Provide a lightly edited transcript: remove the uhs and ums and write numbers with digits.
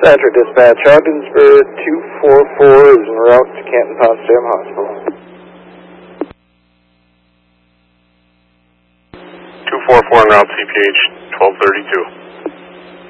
Center Dispatch, Ogdensburg 244 is en route to Canton Potsdam Hospital. 244 en route, CPH 1232.